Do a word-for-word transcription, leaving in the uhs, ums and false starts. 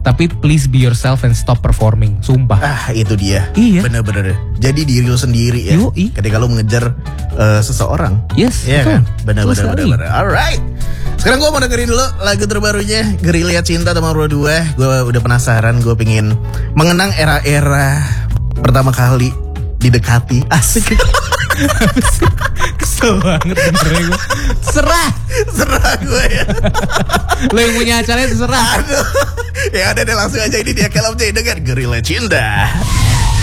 Tapi please be yourself and stop performing. Sumpah. Ah itu dia. Iya. Bener-bener. Jadi diri lu sendiri ya. Yoi. Ketika lu mengejar uh, seseorang. Yes. Iya kan? Betul. Bener-bener. Alright. Sekarang gue mau dengerin dulu lagu terbarunya Gerilya Cinta Tahun dua. Gue udah penasaran. Gue pengen mengenang era-era pertama kali didekati. Asik. Kesel banget dengernya gue. Serah. Serah gue ya. Lo yang punya acaranya terserah. Aduh. Ya udah deh langsung aja ini dia Caleb J dengan Gerilya Cinta.